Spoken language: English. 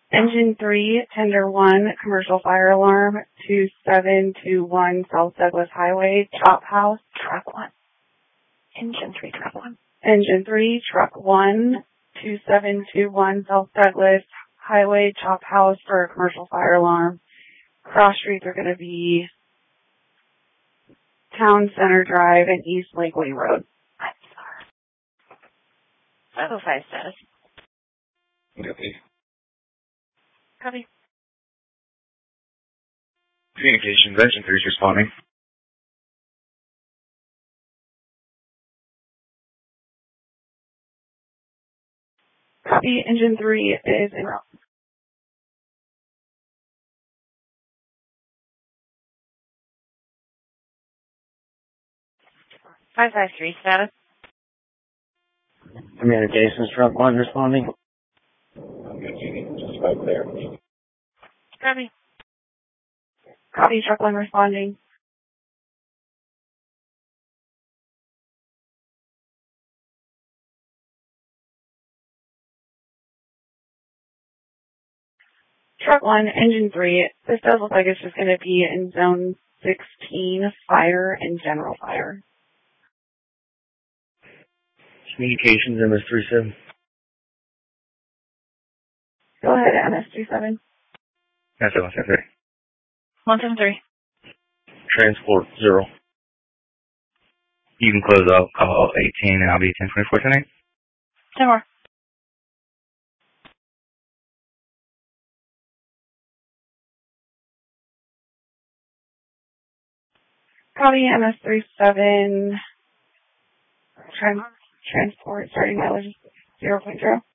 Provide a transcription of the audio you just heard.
Engine 3, Tender 1, commercial fire alarm, 2721 South Douglas Highway, Chop House. Truck 1. Engine 3, Truck 1. Engine 3, Truck 1, 2721 South Douglas Highway, Chop House for a commercial fire alarm. Cross streets are going to be Town Center Drive and East Lakeway Road. I'm sorry. 505 status. Copy. Copy. Communications, Engine 3 is responding. Copy. Engine 3 is en route. .553 status. Communications, Truck 1 responding. Just about clear. Copy. Copy. Truck 1 responding. Truck 1, Engine 3. This does look like it's just going to be in Zone 16, fire and general fire. Communications, MS-37. Go ahead, MS-37. That's 173. 173. Transport 0. You can close out call 18 and I'll be 1024 tonight. 10 more. Copy. MS-37. Transport starting mileage 0.0.